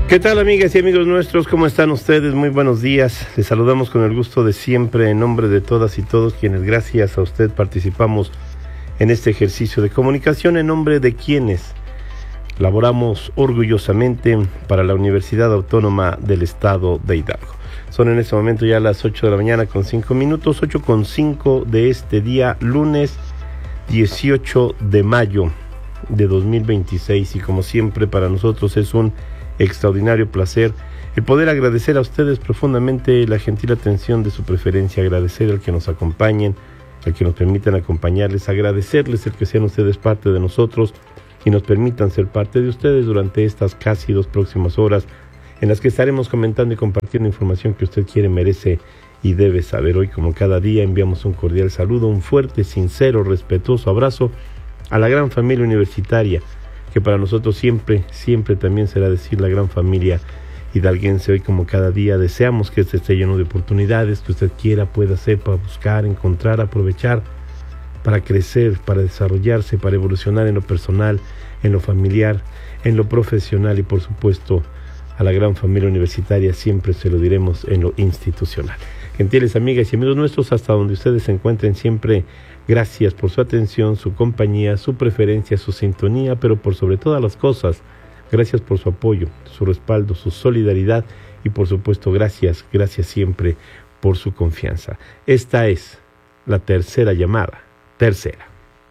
¿Qué tal, amigas y amigos nuestros? ¿Cómo están ustedes? Muy buenos días. Les saludamos con el gusto de siempre en nombre de todas y todos quienes gracias a usted participamos en este ejercicio de comunicación, en nombre de quienes laboramos orgullosamente para la Universidad Autónoma del Estado de Hidalgo. Son en este momento ya las 8 de la mañana con 5 minutos, 8:05 de este día, lunes 18 de mayo de 2026, y como siempre para nosotros es un extraordinario placer el poder agradecer a ustedes profundamente la gentil atención de su preferencia, agradecer al que nos acompañen, al que nos permitan acompañarles, agradecerles el que sean ustedes parte de nosotros y nos permitan ser parte de ustedes durante estas casi 2 próximas horas en las que estaremos comentando y compartiendo información que usted quiere, merece y debe saber. Hoy, como cada día, enviamos un cordial saludo, un fuerte, sincero, respetuoso abrazo a la gran familia universitaria, que para nosotros siempre también será decir la gran familia hidalguense. Hoy, como cada día, deseamos que este esté lleno de oportunidades que usted quiera, pueda, sepa, buscar, encontrar, aprovechar para crecer, para desarrollarse, para evolucionar en lo personal, en lo familiar, en lo profesional y, por supuesto, a la gran familia universitaria siempre se lo diremos en lo institucional. Gentiles amigas y amigos nuestros, hasta donde ustedes se encuentren, siempre gracias por su atención, su compañía, su preferencia, su sintonía, pero por sobre todas las cosas, gracias por su apoyo, su respaldo, su solidaridad y por supuesto gracias siempre por su confianza. Esta es la tercera llamada, tercera.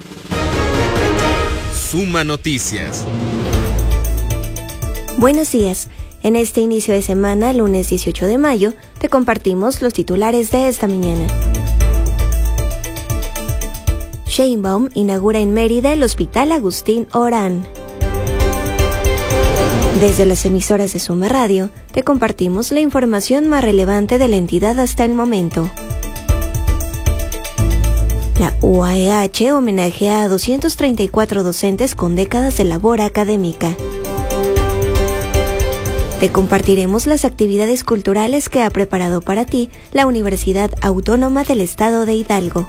Suma Noticias. Buenos días. En este inicio de semana, lunes 18 de mayo, te compartimos los titulares de esta mañana. Sheinbaum inaugura en Mérida el Hospital Agustín Orán. Desde las emisoras de Suma Radio, te compartimos la información más relevante de la entidad hasta el momento. La UAEH homenajea a 234 docentes con décadas de labor académica. Te compartiremos las actividades culturales que ha preparado para ti la Universidad Autónoma del Estado de Hidalgo.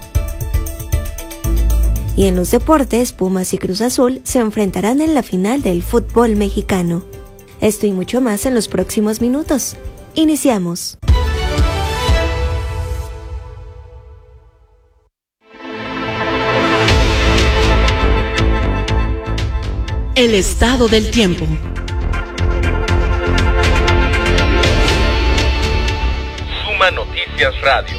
Y en los deportes, Pumas y Cruz Azul se enfrentarán en la final del fútbol mexicano. Esto y mucho más en los próximos minutos. Iniciamos. El estado del tiempo. Suma Noticias Radio.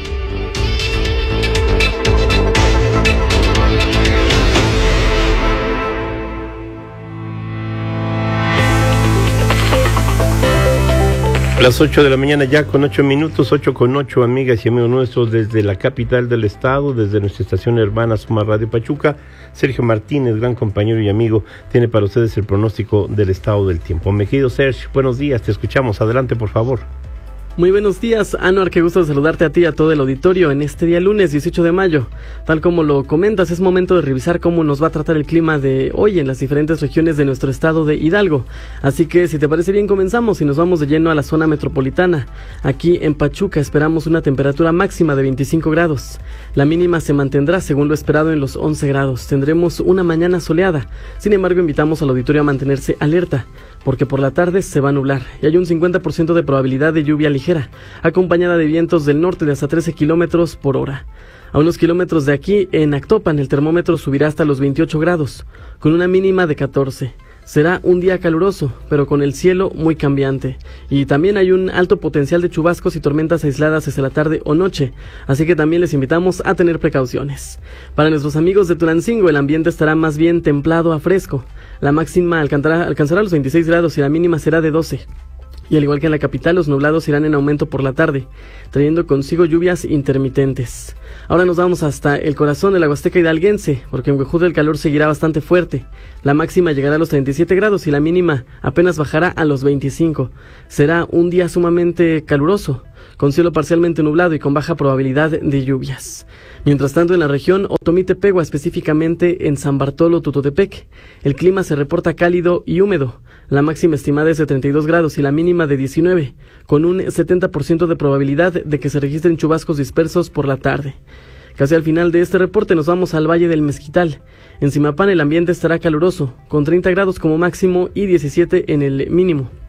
Las 8 de la mañana ya con 8 minutos, 8:08, amigas y amigos nuestros, desde la capital del estado, desde nuestra estación hermana Suma Radio Pachuca. Sergio Martínez, gran compañero y amigo, tiene para ustedes el pronóstico del estado del tiempo. Mi querido Sergio, buenos días, te escuchamos, adelante por favor. Muy buenos días, Anuar, qué gusto saludarte a ti y a todo el auditorio en este día lunes 18 de mayo. Tal como lo comentas, es momento de revisar cómo nos va a tratar el clima de hoy en las diferentes regiones de nuestro estado de Hidalgo. Así que, si te parece bien, comenzamos y nos vamos de lleno a la zona metropolitana. Aquí en Pachuca esperamos una temperatura máxima de 25 grados. La mínima se mantendrá según lo esperado en los 11 grados. Tendremos una mañana soleada. Sin embargo, invitamos al auditorio a mantenerse alerta, porque por la tarde se va a nublar y hay un 50% de probabilidad de lluvia ligera, acompañada de vientos del norte de hasta 13 kilómetros por hora. A unos kilómetros de aquí, en Actopan, el termómetro subirá hasta los 28 grados, con una mínima de 14. Será un día caluroso, pero con el cielo muy cambiante. Y también hay un alto potencial de chubascos y tormentas aisladas hacia la tarde o noche, así que también les invitamos a tener precauciones. Para nuestros amigos de Tulancingo, el ambiente estará más bien templado a fresco. La máxima alcanzará los 26 grados y la mínima será de 12. Y al igual que en la capital, los nublados irán en aumento por la tarde, trayendo consigo lluvias intermitentes. Ahora nos vamos hasta el corazón de la Huasteca hidalguense, porque en Huejutla el calor seguirá bastante fuerte. La máxima llegará a los 37 grados y la mínima apenas bajará a los 25. Será un día sumamente caluroso, con cielo parcialmente nublado y con baja probabilidad de lluvias. Mientras tanto, en la región Otomí-Tepehua, específicamente en San Bartolo, Tutotepec, el clima se reporta cálido y húmedo. La máxima estimada es de 32 grados y la mínima de 19, con un 70% de probabilidad de que se registren chubascos dispersos por la tarde. Casi al final de este reporte nos vamos al Valle del Mezquital. En Zimapán el ambiente estará caluroso, con 30 grados como máximo y 17 en el mínimo.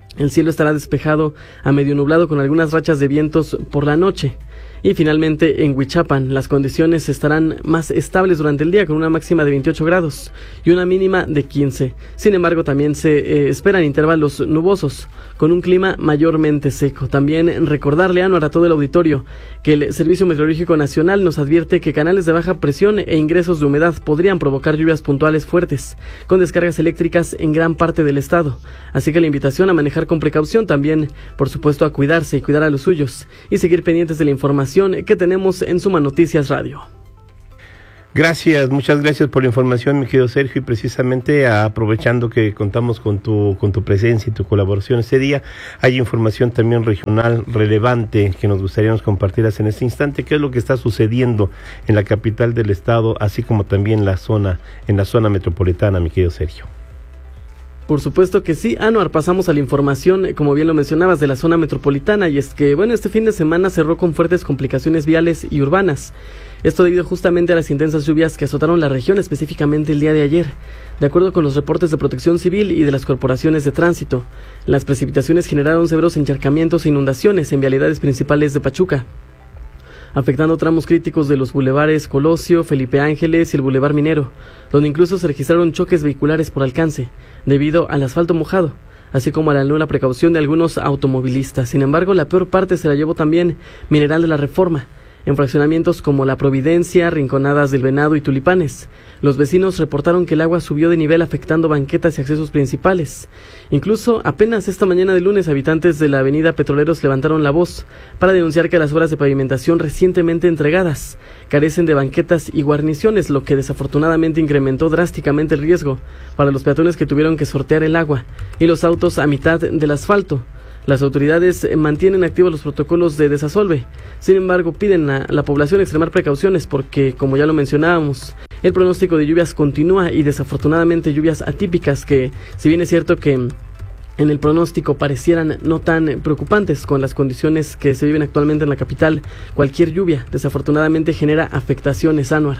El cielo estará despejado a medio nublado con algunas rachas de vientos por la noche. Y finalmente en Huichapan las condiciones estarán más estables durante el día con una máxima de 28 grados y una mínima de 15. Sin embargo, también se esperan intervalos nubosos con un clima mayormente seco. También recordarle, Anuar, a todo el auditorio que el Servicio Meteorológico Nacional nos advierte que canales de baja presión e ingresos de humedad podrían provocar lluvias puntuales fuertes con descargas eléctricas en gran parte del estado. Así que la invitación a manejar con precaución, también por supuesto a cuidarse y cuidar a los suyos y seguir pendientes de la información que tenemos en Suma Noticias Radio. Gracias, muchas gracias por la información, mi querido Sergio, y precisamente aprovechando que contamos con tu presencia y tu colaboración este día, hay información también regional relevante que nos gustaría nos compartieras en este instante. ¿Qué es lo que está sucediendo en la capital del estado, así como también en la zona metropolitana, mi querido Sergio? Por supuesto que sí, Anuar, pasamos a la información, como bien lo mencionabas, de la zona metropolitana, y es que, este fin de semana cerró con fuertes complicaciones viales y urbanas. Esto debido justamente a las intensas lluvias que azotaron la región, específicamente el día de ayer. De acuerdo con los reportes de Protección Civil y de las corporaciones de tránsito, las precipitaciones generaron severos encharcamientos e inundaciones en vialidades principales de Pachuca, afectando tramos críticos de los bulevares Colosio, Felipe Ángeles y el Bulevar Minero, donde incluso se registraron choques vehiculares por alcance, debido al asfalto mojado, así como a la nula precaución de algunos automovilistas. Sin embargo, la peor parte se la llevó también Mineral de la Reforma, en fraccionamientos como La Providencia, Rinconadas del Venado y Tulipanes. Los vecinos reportaron que el agua subió de nivel afectando banquetas y accesos principales. Incluso apenas esta mañana de lunes, habitantes de la avenida Petroleros levantaron la voz para denunciar que las obras de pavimentación recientemente entregadas carecen de banquetas y guarniciones, lo que desafortunadamente incrementó drásticamente el riesgo para los peatones que tuvieron que sortear el agua y los autos a mitad del asfalto. Las autoridades mantienen activos los protocolos de desasolve. Sin embargo, piden a la población extremar precauciones porque, como ya lo mencionábamos, el pronóstico de lluvias continúa y desafortunadamente lluvias atípicas que, si bien es cierto que en el pronóstico parecieran no tan preocupantes con las condiciones que se viven actualmente en la capital, cualquier lluvia desafortunadamente genera afectaciones, Anuar.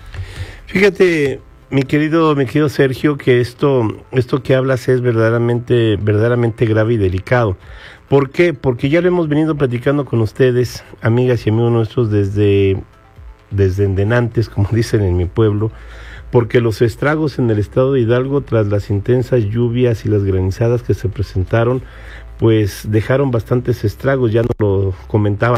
Fíjate, mi querido Sergio, que esto que hablas es verdaderamente grave y delicado. ¿Por qué? Porque ya lo hemos venido platicando con ustedes, amigas y amigos nuestros, desde endenantes, como dicen en mi pueblo, porque los estragos en el estado de Hidalgo, tras las intensas lluvias y las granizadas que se presentaron, pues dejaron bastantes estragos, ya nos lo comentaba.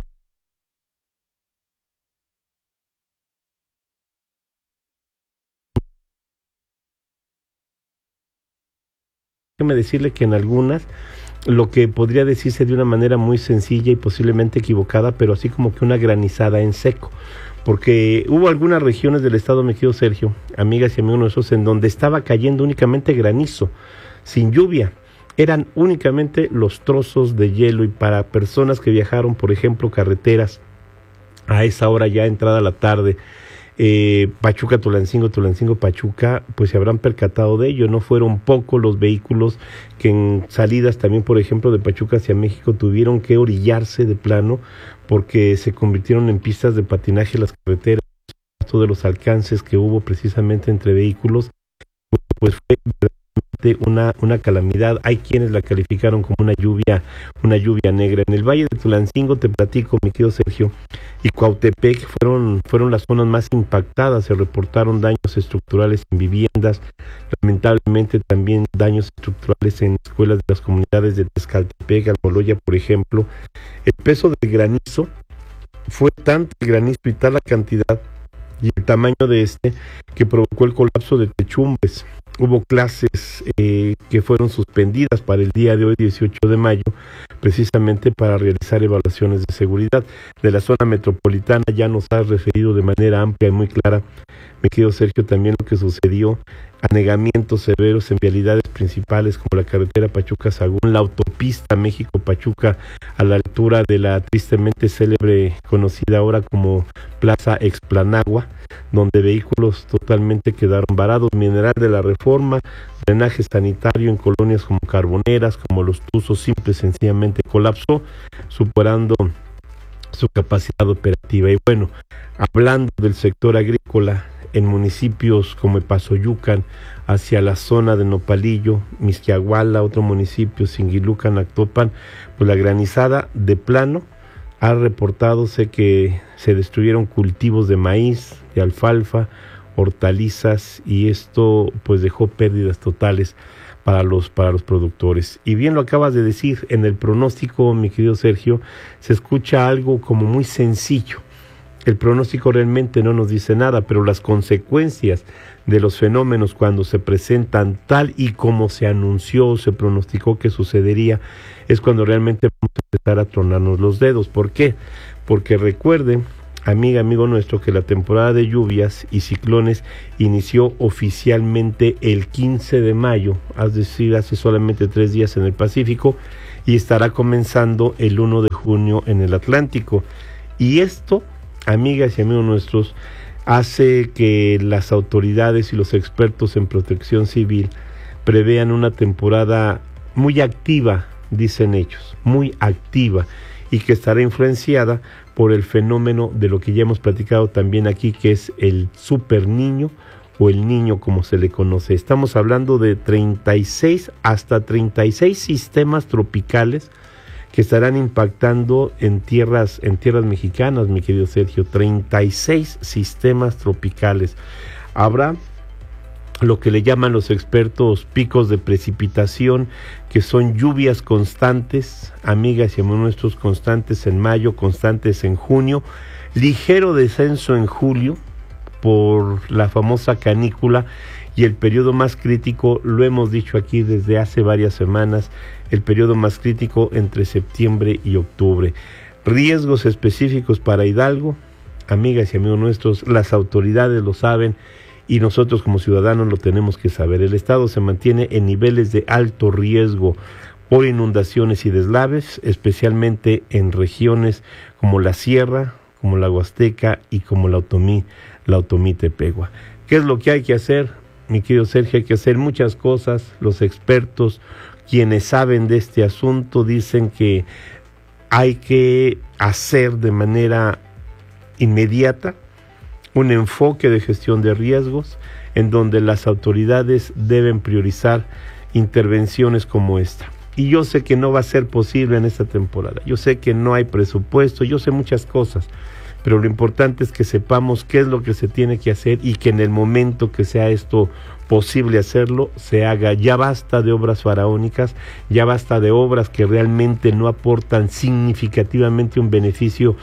Déjeme decirle que en algunas, lo que podría decirse de una manera muy sencilla y posiblemente equivocada, pero así como que una granizada en seco, porque hubo algunas regiones del estado, mi querido Sergio, amigas y amigos nuestros, en donde estaba cayendo únicamente granizo, sin lluvia, eran únicamente los trozos de hielo, y para personas que viajaron, por ejemplo, carreteras, a esa hora ya entrada la tarde, Pachuca, Tulancingo, Pachuca, pues se habrán percatado de ello. No fueron pocos los vehículos que en salidas también, por ejemplo, de Pachuca hacia México tuvieron que orillarse de plano porque se convirtieron en pistas de patinaje las carreteras, de los alcances que hubo precisamente entre vehículos, pues fue una calamidad. Hay quienes la calificaron como una lluvia negra. En el Valle de Tulancingo, te platico, mi querido Sergio, y Cuautepec fueron las zonas más impactadas. Se reportaron daños estructurales en viviendas, lamentablemente también daños estructurales en escuelas de las comunidades de Tezcaltepec, Almoloya, por ejemplo. El peso del granizo fue tanto el granizo y tal la cantidad y el tamaño de que provocó el colapso de techumbres. Hubo clases que fueron suspendidas para el día de hoy, 18 de mayo, precisamente para realizar evaluaciones de seguridad. De la zona metropolitana ya nos has referido de manera amplia y muy clara, mi querido Sergio, también lo que sucedió, anegamientos severos en vialidades principales como la carretera Pachuca-Sagún, la autopista México-Pachuca a la altura de la tristemente célebre, conocida ahora como Plaza Explanagua, donde vehículos totalmente quedaron varados. Mineral de la Reforma, drenaje sanitario en colonias como Carboneras, como Los Tuzos, simple y sencillamente colapsó, superando su capacidad operativa. Y bueno, hablando del sector agrícola, en municipios como Epazoyucan, hacia la zona de Nopalillo, Mixquiahuala, otro municipio, Singilucan, Actopan, pues la granizada de plano ha reportado que se destruyeron cultivos de maíz, de alfalfa, hortalizas, y esto pues dejó pérdidas totales para los productores. Y bien lo acabas de decir, en el pronóstico, mi querido Sergio, se escucha algo como muy sencillo. El pronóstico realmente no nos dice nada, pero las consecuencias de los fenómenos cuando se presentan tal y como se anunció, se pronosticó que sucedería, es cuando realmente vamos a empezar a tronarnos los dedos. ¿Por qué? Porque recuerde, amigo nuestro, que la temporada de lluvias y ciclones inició oficialmente el 15 de mayo, es decir, hace solamente 3 días en el Pacífico, y estará comenzando el 1 de junio en el Atlántico. Y esto, amigas y amigos nuestros, hace que las autoridades y los expertos en protección civil prevean una temporada muy activa, dicen ellos, muy activa, y que estará influenciada por el fenómeno de lo que ya hemos platicado también aquí, que es el super niño o el niño como se le conoce. Estamos hablando de 36 hasta 36 sistemas tropicales que estarán impactando en tierras mexicanas, mi querido Sergio. 36 sistemas tropicales. Habrá lo que le llaman los expertos picos de precipitación, que son lluvias constantes, amigas y amigos nuestros, constantes en mayo, constantes en junio, ligero descenso en julio por la famosa canícula, y el periodo más crítico, lo hemos dicho aquí desde hace varias semanas, el periodo más crítico entre septiembre y octubre. Riesgos específicos para Hidalgo, amigas y amigos nuestros, las autoridades lo saben, y nosotros como ciudadanos lo tenemos que saber. El estado se mantiene en niveles de alto riesgo por inundaciones y deslaves, especialmente en regiones como la Sierra, como la Huasteca y como la Otomí Tepegua. ¿Qué es lo que hay que hacer, mi querido Sergio? Hay que hacer muchas cosas. Los expertos, quienes saben de este asunto, dicen que hay que hacer de manera inmediata un enfoque de gestión de riesgos en donde las autoridades deben priorizar intervenciones como esta. Y yo sé que no va a ser posible en esta temporada, yo sé que no hay presupuesto, yo sé muchas cosas, pero lo importante es que sepamos qué es lo que se tiene que hacer y que en el momento que sea esto posible hacerlo, se haga. Ya basta de obras faraónicas, ya basta de obras que realmente no aportan significativamente un beneficio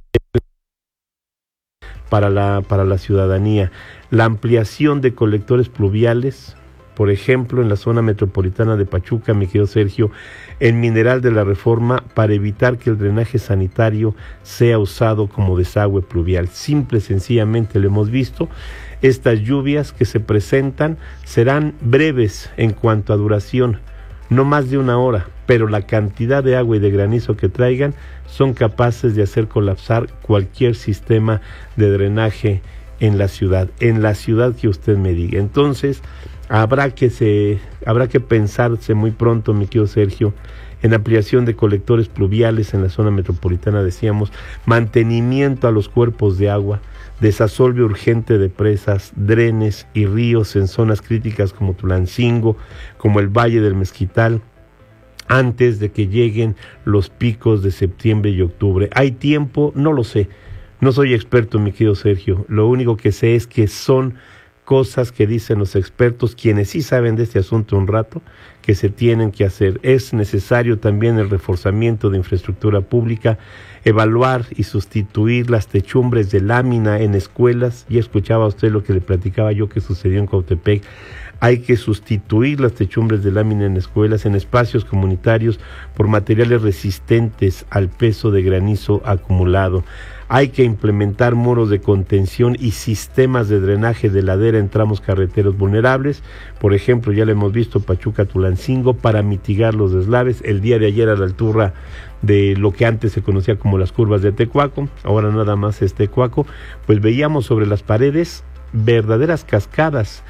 para la ciudadanía. La ampliación de colectores pluviales, por ejemplo, en la zona metropolitana de Pachuca, mi querido Sergio, en Mineral de la Reforma, para evitar que el drenaje sanitario sea usado como desagüe pluvial. Simple y sencillamente lo hemos visto. Estas lluvias que se presentan serán breves en cuanto a duración, no más de 1 hora, pero la cantidad de agua y de granizo que traigan son capaces de hacer colapsar cualquier sistema de drenaje en la ciudad que usted me diga. Entonces, habrá que pensarse muy pronto, mi querido Sergio, en ampliación de colectores pluviales en la zona metropolitana, decíamos, mantenimiento a los cuerpos de agua, desasolve urgente de presas, drenes y ríos en zonas críticas como Tulancingo, como el Valle del Mezquital, antes de que lleguen los picos de septiembre y octubre. ¿Hay tiempo? No lo sé. No soy experto, mi querido Sergio. Lo único que sé es que son cosas que dicen los expertos, quienes sí saben de este asunto un rato, que se tienen que hacer. Es necesario también el reforzamiento de infraestructura pública, evaluar y sustituir las techumbres de lámina en escuelas. Ya escuchaba usted lo que le platicaba yo que sucedió en Cuautepec. Hay que sustituir las techumbres de lámina en escuelas, en espacios comunitarios, por materiales resistentes al peso de granizo acumulado. Hay que implementar muros de contención y sistemas de drenaje de ladera en tramos carreteros vulnerables. Por ejemplo, ya lo hemos visto, Pachuca-Tulancingo, para mitigar los deslaves. El día de ayer, a la altura de lo que antes se conocía como las curvas de Tecuaco, ahora nada más es Tecuaco, pues veíamos sobre las paredes verdaderas cascadas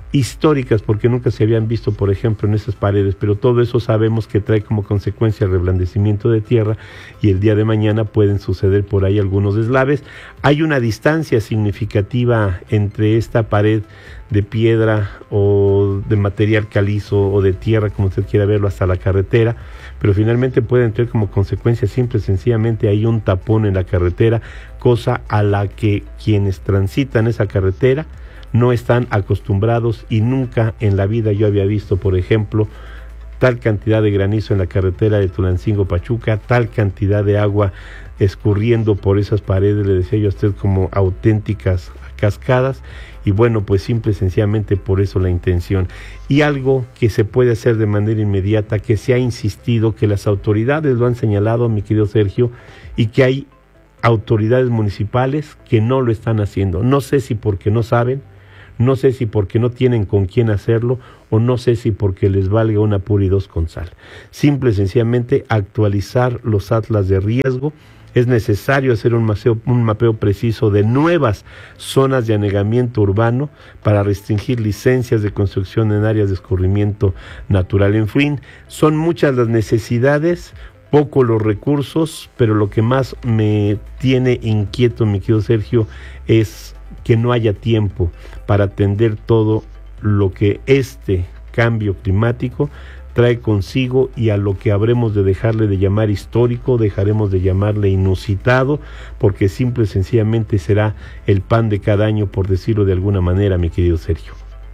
históricas, porque nunca se habían visto, por ejemplo, en esas paredes, pero todo eso sabemos que trae como consecuencia el reblandecimiento de tierra, y el día de mañana pueden suceder por ahí algunos deslaves. Hay una distancia significativa entre esta pared de piedra o de material calizo o de tierra, como usted quiera verlo, hasta la carretera, pero finalmente pueden tener como consecuencia simple y sencillamente hay un tapón en la carretera, cosa a la que quienes transitan esa carretera no están acostumbrados, y nunca en la vida yo había visto, por ejemplo, tal cantidad de granizo en la carretera de Tulancingo-Pachuca, tal cantidad de agua escurriendo por esas paredes, le decía yo a usted, como auténticas cascadas. Y bueno, pues simple y sencillamente por eso la intención. Y algo que se puede hacer de manera inmediata, que se ha insistido, que las autoridades lo han señalado, mi querido Sergio, y que hay autoridades municipales que no lo están haciendo. No sé si porque no saben, no sé si porque no tienen con quién hacerlo, o no sé si porque les valga una pura y dos con sal. Simple y sencillamente actualizar los atlas de riesgo. Es necesario hacer un mapeo preciso de nuevas zonas de anegamiento urbano para restringir licencias de construcción en áreas de escurrimiento natural. En fin, son muchas las necesidades, poco los recursos, pero lo que más me tiene inquieto, mi querido Sergio, es que no haya tiempo para atender todo lo que este cambio climático trae consigo, y a lo que habremos de dejarle de llamar histórico, dejaremos de llamarle inusitado, porque simple y sencillamente será el pan de cada año, por decirlo de alguna manera, mi querido Sergio.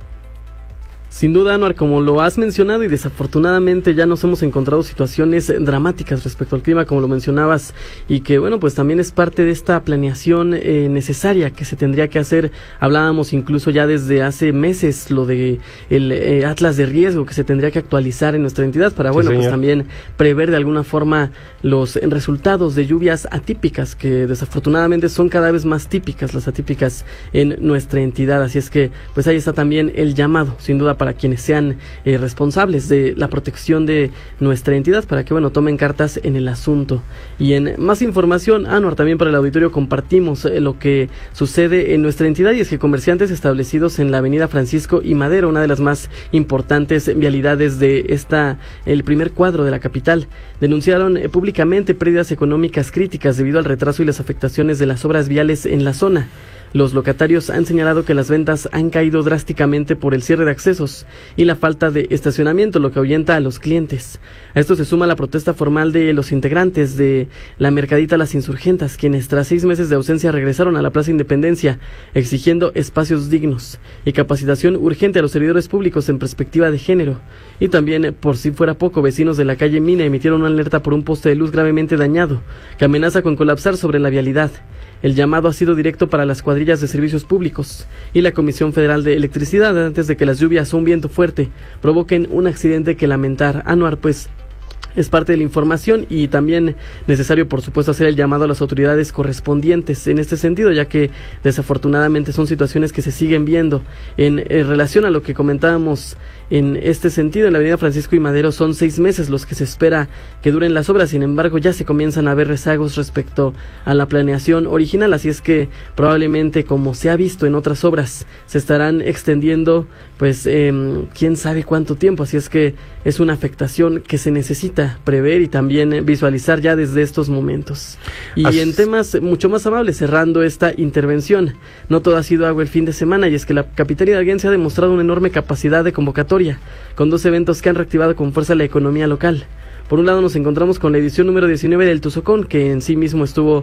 Sin duda, Anuar, como lo has mencionado, y desafortunadamente ya nos hemos encontrado situaciones dramáticas respecto al clima, como lo mencionabas, y que bueno, pues también es parte de esta planeación necesaria que se tendría que hacer. Hablábamos incluso ya desde hace meses lo de el atlas de riesgo que se tendría que actualizar en nuestra entidad para, bueno, pues también prever de alguna forma los resultados de lluvias atípicas, que desafortunadamente son cada vez más típicas, las atípicas en nuestra entidad. Así es que pues ahí está también el llamado, sin duda, para quienes sean responsables de la protección de nuestra entidad, para que bueno, tomen cartas en el asunto. Y en más información, Anuar, también para el auditorio compartimos lo que sucede en nuestra entidad, y es que comerciantes establecidos en la avenida Francisco y Madero, una de las más importantes vialidades de el primer cuadro de la capital, denunciaron públicamente pérdidas económicas críticas debido al retraso y las afectaciones de las obras viales en la zona. Los locatarios han señalado que las ventas han caído drásticamente por el cierre de accesos y la falta de estacionamiento, lo que ahuyenta a los clientes. A esto se suma la protesta formal de los integrantes de la Mercadita Las Insurgentas, quienes tras 6 meses de ausencia regresaron a la Plaza Independencia, exigiendo espacios dignos y capacitación urgente a los servidores públicos en perspectiva de género. Y también, por si fuera poco, vecinos de la calle Mina emitieron una alerta por un poste de luz gravemente dañado, que amenaza con colapsar sobre la vialidad. El llamado ha sido directo para las cuadrillas de servicios públicos y la Comisión Federal de Electricidad, antes de que las lluvias o un viento fuerte provoquen un accidente que lamentar. Anuar, pues es parte de la información, y también necesario, por supuesto, hacer el llamado a las autoridades correspondientes en este sentido, ya que desafortunadamente son situaciones que se siguen viendo. En relación a lo que comentábamos en este sentido, en la avenida Francisco y Madero son 6 meses los que se espera que duren las obras. Sin embargo, ya se comienzan a ver rezagos respecto a la planeación original, así es que probablemente, como se ha visto en otras obras, se estarán extendiendo pues quién sabe cuánto tiempo. Así es que es una afectación que se necesita prever y también visualizar ya desde estos momentos. Y en temas mucho más amables, cerrando esta intervención, no todo ha sido agua el fin de semana, y es que la capital hidalguense ha demostrado una enorme capacidad de convocatoria, con 2 eventos que han reactivado con fuerza la economía local. Por un lado, nos encontramos con la edición número 19 del Tuzocón, que en sí mismo estuvo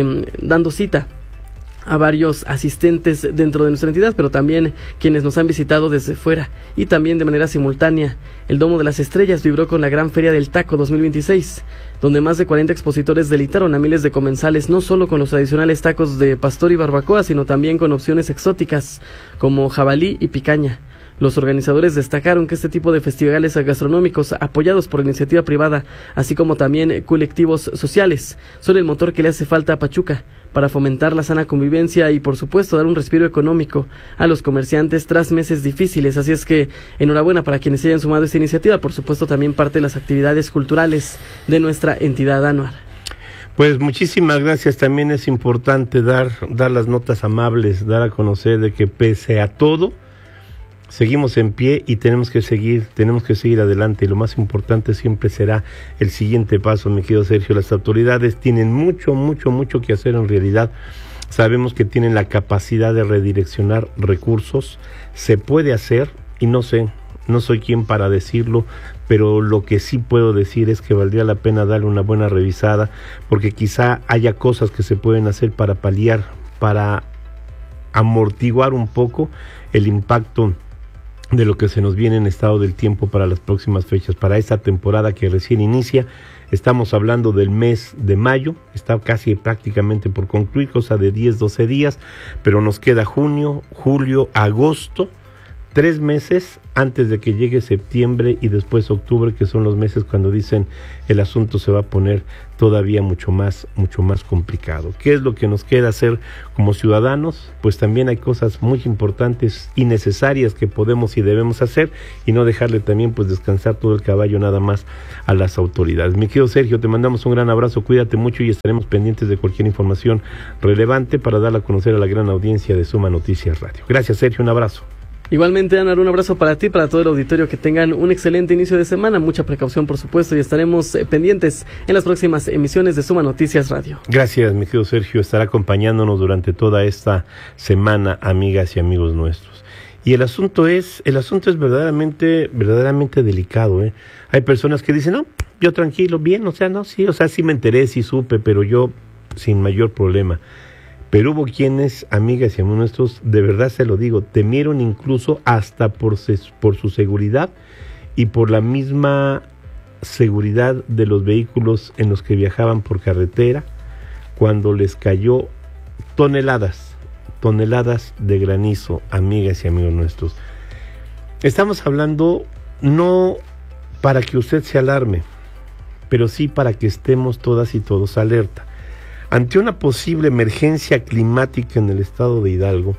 dando cita a varios asistentes dentro de nuestra entidad, pero también quienes nos han visitado desde fuera. Y también de manera simultánea, el Domo de las Estrellas vibró con la Gran Feria del Taco 2026, donde más de 40 expositores deleitaron a miles de comensales, no solo con los tradicionales tacos de pastor y barbacoa, sino también con opciones exóticas como jabalí y picaña. Los organizadores destacaron que este tipo de festivales gastronómicos, apoyados por iniciativa privada, así como también colectivos sociales, son el motor que le hace falta a Pachuca para fomentar la sana convivencia y, por supuesto, dar un respiro económico a los comerciantes tras meses difíciles. Así es que enhorabuena para quienes se hayan sumado a esta iniciativa. Por supuesto, también parte de las actividades culturales de nuestra entidad, Anuar. Pues muchísimas gracias. También es importante dar las notas amables, dar a conocer de que pese a todo, Seguimos en pie y tenemos que seguir adelante, y lo más importante siempre será el siguiente paso, mi querido Sergio. Las autoridades tienen mucho que hacer en realidad. Sabemos que tienen la capacidad de redireccionar recursos, se puede hacer, y no soy quien para decirlo, pero lo que sí puedo decir es que valdría la pena darle una buena revisada, porque quizá haya cosas que se pueden hacer para paliar, para amortiguar un poco el impacto de lo que se nos viene en estado del tiempo para las próximas fechas, para esta temporada que recién inicia. Estamos hablando del mes de mayo, está casi prácticamente por concluir, cosa de 10-12 días, pero nos queda junio, julio, agosto, 3 meses antes de que llegue septiembre y después octubre, que son los meses cuando dicen el asunto se va a poner todavía mucho más complicado. ¿Qué es lo que nos queda hacer como ciudadanos? Pues también hay cosas muy importantes y necesarias que podemos y debemos hacer, y no dejarle también pues descansar todo el caballo nada más a las autoridades. Mi querido Sergio, te mandamos un gran abrazo, cuídate mucho y estaremos pendientes de cualquier información relevante para darla a conocer a la gran audiencia de Suma Noticias Radio. Gracias, Sergio, un abrazo. Igualmente, Anar, un abrazo para ti, para todo el auditorio, que tengan un excelente inicio de semana, mucha precaución por supuesto, y estaremos pendientes en las próximas emisiones de Suma Noticias Radio. Gracias, mi querido Sergio, estará acompañándonos durante toda esta semana, amigas y amigos nuestros. Y el asunto es verdaderamente delicado, ¿eh? Hay personas que dicen, no, yo tranquilo, bien, sí me enteré, sí supe, pero yo sin mayor problema. Pero hubo quienes, amigas y amigos nuestros, de verdad se lo digo, temieron incluso hasta por su seguridad y por la misma seguridad de los vehículos en los que viajaban por carretera, cuando les cayó toneladas de granizo, amigas y amigos nuestros. Estamos hablando no para que usted se alarme, pero sí para que estemos todas y todos alerta. Ante una posible emergencia climática en el estado de Hidalgo,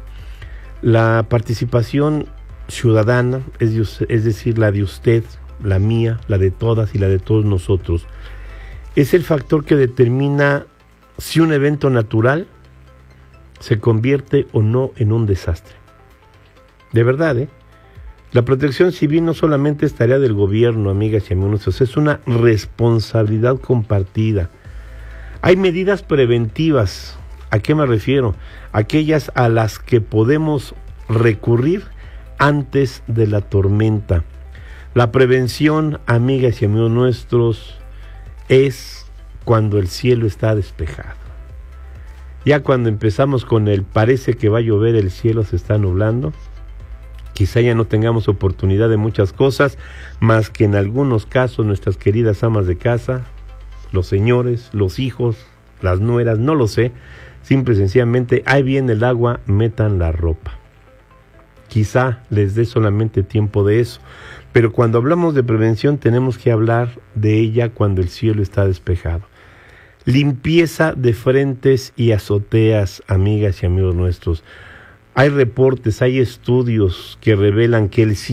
la participación ciudadana, es decir, la de usted, la mía, la de todas y la de todos nosotros, es el factor que determina si un evento natural se convierte o no en un desastre. De verdad, la protección civil no solamente es tarea del gobierno, amigas y amigos, es una responsabilidad compartida. Hay medidas preventivas. ¿A qué me refiero? Aquellas a las que podemos recurrir antes de la tormenta. La prevención, amigas y amigos nuestros, es cuando el cielo está despejado. Ya cuando empezamos con el parece que va a llover, el cielo se está nublando, quizá ya no tengamos oportunidad de muchas cosas, más que en algunos casos nuestras queridas amas de casa, los señores, los hijos, las nueras, no lo sé, simple y sencillamente, ahí viene el agua, metan la ropa. Quizá les dé solamente tiempo de eso, pero cuando hablamos de prevención tenemos que hablar de ella cuando el cielo está despejado. Limpieza de frentes y azoteas, amigas y amigos nuestros. Hay reportes, hay estudios que revelan que el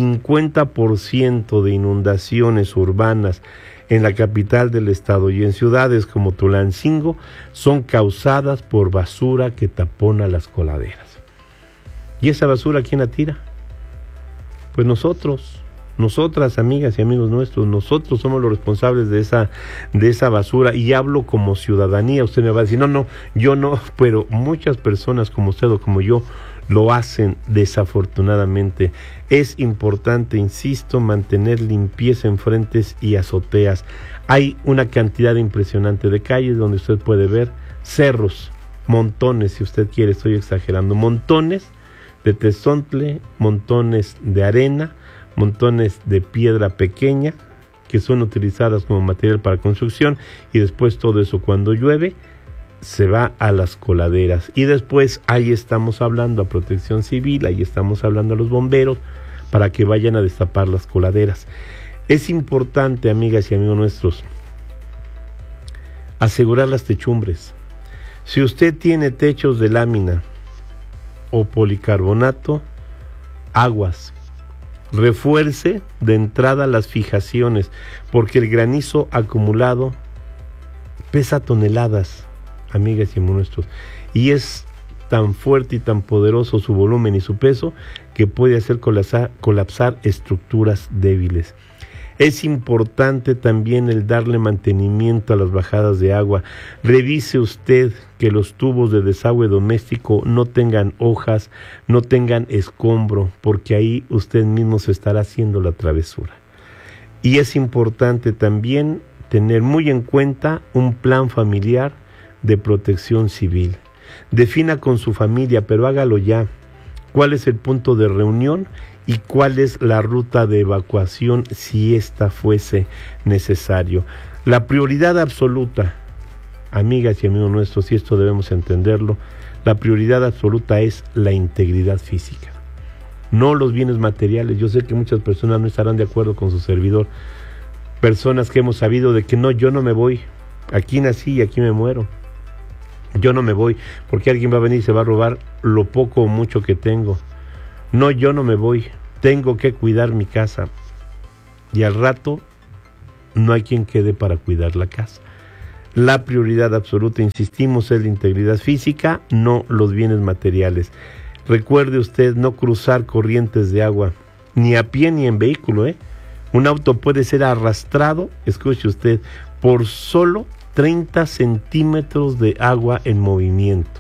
50% de inundaciones urbanas en la capital del estado y en ciudades como Tulancingo son causadas por basura que tapona las coladeras. ¿Y esa basura quién la tira? Pues nosotras, amigas y amigos nuestros, nosotros somos los responsables de esa basura, y hablo como ciudadanía. Usted me va a decir, no, yo no, pero muchas personas como usted o como yo lo hacen desafortunadamente. Es importante, insisto, mantener limpieza en frentes y azoteas. Hay una cantidad impresionante de calles donde usted puede ver cerros, montones, si usted quiere, estoy exagerando, montones de tezontle, montones de arena, montones de piedra pequeña que son utilizadas como material para construcción, y después todo eso cuando llueve se va a las coladeras, y después ahí estamos hablando a Protección Civil, ahí estamos hablando a los bomberos para que vayan a destapar las coladeras. Es importante, amigas y amigos nuestros, asegurar las techumbres. Si usted tiene techos de lámina o policarbonato, aguas, refuerce de entrada las fijaciones, porque el granizo acumulado pesa toneladas, amigas y amigos nuestros, y es tan fuerte y tan poderoso su volumen y su peso que puede hacer colapsar estructuras débiles. Es importante también el darle mantenimiento a las bajadas de agua. Revise usted que los tubos de desagüe doméstico no tengan hojas, no tengan escombro, porque ahí usted mismo se estará haciendo la travesura. Y es importante también tener muy en cuenta un plan familiar de protección civil. Defina con su familia, pero hágalo ya, cuál es el punto de reunión y cuál es la ruta de evacuación si ésta fuese necesario. La prioridad absoluta, amigas y amigos nuestros, y esto debemos entenderlo, la prioridad absoluta es la integridad física, no los bienes materiales. Yo sé que muchas personas no estarán de acuerdo con su servidor, personas que hemos sabido de que no, yo no me voy, aquí nací y aquí me muero. Yo no me voy porque alguien va a venir y se va a robar lo poco o mucho que tengo. No, yo no me voy, tengo que cuidar mi casa. Y al rato no hay quien quede para cuidar la casa. La prioridad absoluta, insistimos, es la integridad física, no los bienes materiales. Recuerde usted no cruzar corrientes de agua, ni a pie ni en vehículo, Un auto puede ser arrastrado, escuche usted, por solo 30 centímetros de agua en movimiento.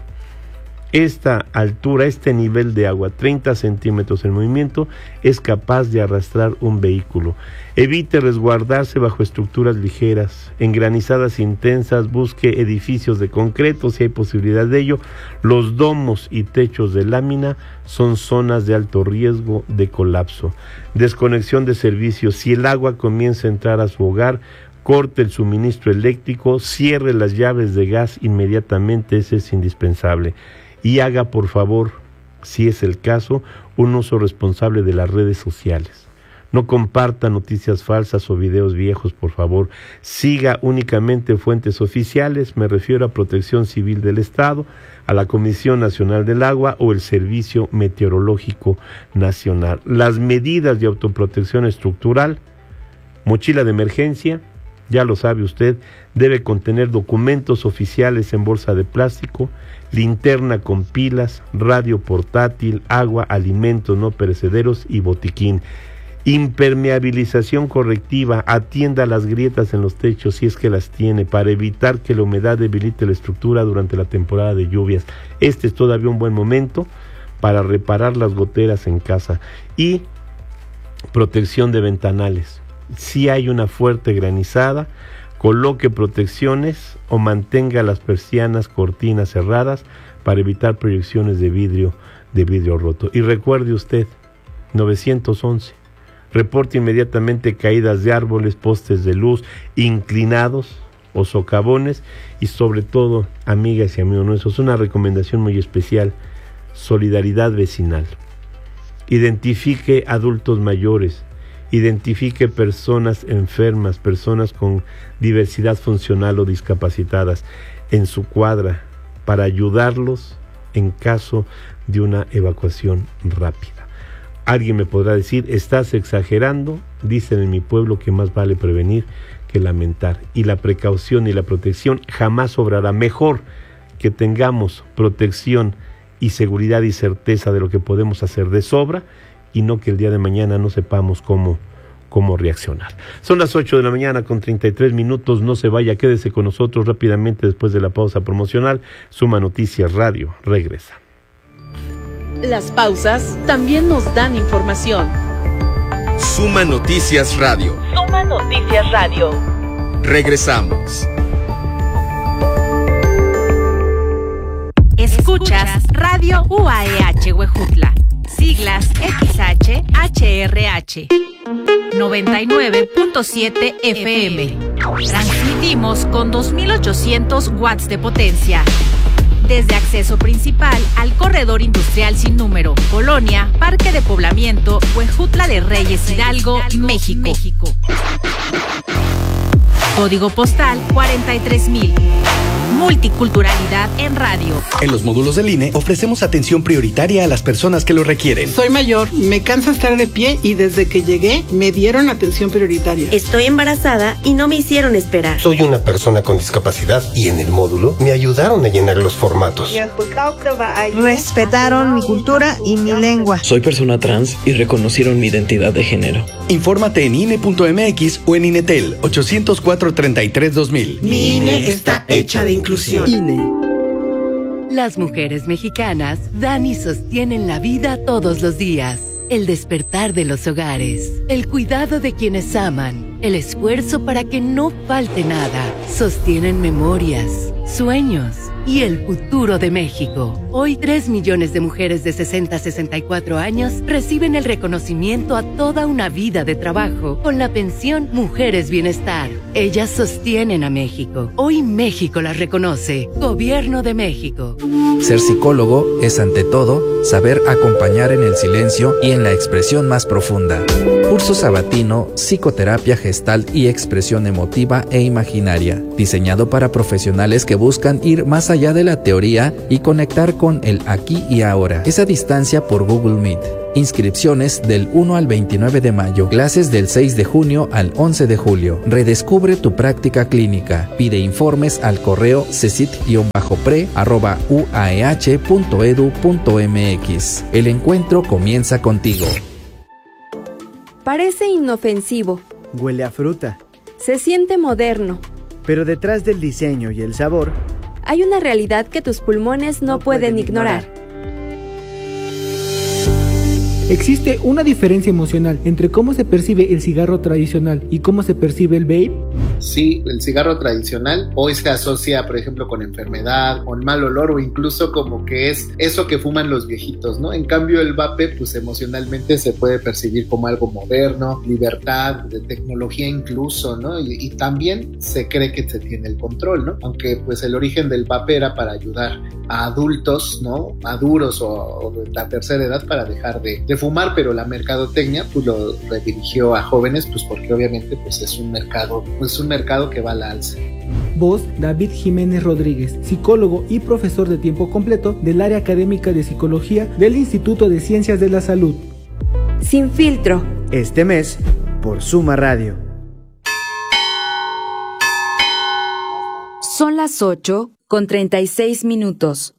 Esta altura, este nivel de agua, 30 centímetros en movimiento, es capaz de arrastrar un vehículo. Evite resguardarse bajo estructuras ligeras, en granizadas intensas, busque edificios de concreto si hay posibilidad de ello. Los domos y techos de lámina son zonas de alto riesgo de colapso. Desconexión de servicios. Si el agua comienza a entrar a su hogar, corte el suministro eléctrico, cierre las llaves de gas inmediatamente, ese es indispensable. Y haga, por favor, si es el caso, un uso responsable de las redes sociales. No comparta noticias falsas o videos viejos, por favor. Siga únicamente fuentes oficiales, me refiero a Protección Civil del Estado, a la Comisión Nacional del Agua o el Servicio Meteorológico Nacional. Las medidas de autoprotección estructural, mochila de emergencia, ya lo sabe usted, debe contener documentos oficiales en bolsa de plástico, linterna con pilas, radio portátil, agua, alimentos no perecederos y botiquín. Impermeabilización correctiva, atienda las grietas en los techos si es que las tiene, para evitar que la humedad debilite la estructura durante la temporada de lluvias. Este es todavía un buen momento para reparar las goteras en casa. Y protección de ventanales. Si hay una fuerte granizada, coloque protecciones o mantenga las persianas, cortinas cerradas para evitar proyecciones de vidrio roto. Y recuerde usted, 911, reporte inmediatamente caídas de árboles, postes de luz inclinados o socavones y sobre todo, amigas y amigos nuestros, una recomendación muy especial, solidaridad vecinal. Identifique adultos mayores, identifique personas enfermas, personas con diversidad funcional o discapacitadas en su cuadra para ayudarlos en caso de una evacuación rápida. Alguien me podrá decir, estás exagerando, dicen en mi pueblo que más vale prevenir que lamentar. Y la precaución y la protección jamás sobrará. Mejor que tengamos protección y seguridad y certeza de lo que podemos hacer de sobra y no que el día de mañana no sepamos cómo reaccionar. Son las 8 de la mañana con 33 minutos. No se vaya, quédese con nosotros rápidamente después de la pausa promocional. Suma Noticias Radio regresa. Las pausas también nos dan información. Suma Noticias Radio. Suma Noticias Radio. Regresamos. Escuchas Radio UAEH Huejutla. Siglas XHHRH 99.7 FM. Transmitimos con 2800 watts de potencia. Desde acceso principal al corredor industrial sin número, Colonia, Parque de Poblamiento, Huejutla de Reyes Hidalgo, México. Código postal 43000. multiculturalidad en radio. En los módulos del INE ofrecemos atención prioritaria a las personas que lo requieren. Soy mayor, me cansa estar de pie y desde que llegué me dieron atención prioritaria. Estoy embarazada y no me hicieron esperar. Soy una persona con discapacidad y en el módulo me ayudaron a llenar los formatos. Respetaron mi cultura y mi lengua. Soy persona trans y reconocieron mi identidad de género. Infórmate en INE.mx o en INETEL 804-33-2000. Mi INE está hecha de inclusión. INE. Las mujeres mexicanas dan y sostienen la vida todos los días. El despertar de los hogares, el cuidado de quienes aman, el esfuerzo para que no falte nada. Sostienen memorias, sueños y el futuro de México. Hoy 3 millones de mujeres de 60 a 64 años reciben el reconocimiento a toda una vida de trabajo con la pensión Mujeres Bienestar. Ellas sostienen a México. Hoy México las reconoce. Gobierno de México. Ser psicólogo es ante todo saber acompañar en el silencio y en la expresión más profunda. Curso sabatino, psicoterapia gestalt y expresión emotiva e imaginaria, diseñado para profesionales que buscan ir más allá de la teoría y conectar con el aquí y ahora. Es a distancia por Google Meet. Inscripciones del 1 al 29 de mayo. Clases del 6 de junio al 11 de julio. Redescubre tu práctica clínica. Pide informes al correo cesit-pre@uaeh.edu.mx. El encuentro comienza contigo. Parece inofensivo. Huele a fruta. Se siente moderno. Pero detrás del diseño y el sabor, hay una realidad que tus pulmones no pueden ignorar. ¿Existe una diferencia emocional entre cómo se percibe el cigarro tradicional y cómo se percibe el vape? Sí, el cigarro tradicional hoy se asocia, por ejemplo, con enfermedad, con mal olor o incluso como que es eso que fuman los viejitos, ¿no? En cambio el vape, pues emocionalmente se puede percibir como algo moderno, libertad, de tecnología incluso, ¿no? Y también se cree que se tiene el control, ¿no? Aunque pues el origen del vape era para ayudar a adultos, ¿no? Maduros o de la tercera edad para dejar de fumar, pero la mercadotecnia pues lo redirigió a jóvenes, pues porque obviamente pues es un mercado que va al alza. Voz: David Jiménez Rodríguez, psicólogo y profesor de tiempo completo del área académica de psicología del Instituto de Ciencias de la Salud. Sin filtro. Este mes por Suma Radio. Son las 8:36.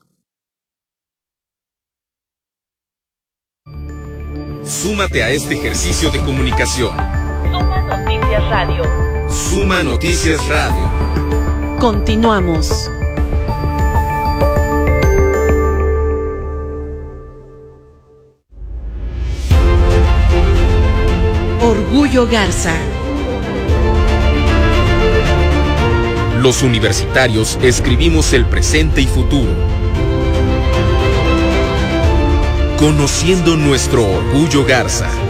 Súmate a este ejercicio de comunicación. Suma Noticias Radio. Suma Noticias Radio. Continuamos. Orgullo Garza. Los universitarios escribimos el presente y futuro. Conociendo nuestro Orgullo Garza.